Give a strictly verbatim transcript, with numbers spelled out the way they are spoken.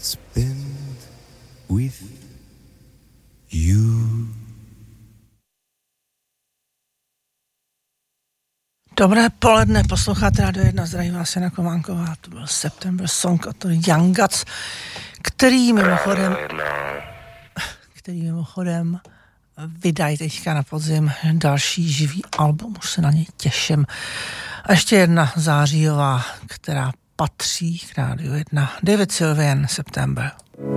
spend with you. Dobré poledne, posloucháte Rádio jedna, zdraví vás Jana Kománková, to byl September Song od Young Guts, který mimochodem, který mimochodem vydají teďka na podzim další živý album, už se na něj těším. A ještě jedna zářijová, která patří k Rádiu jedna, David Sylvian, September.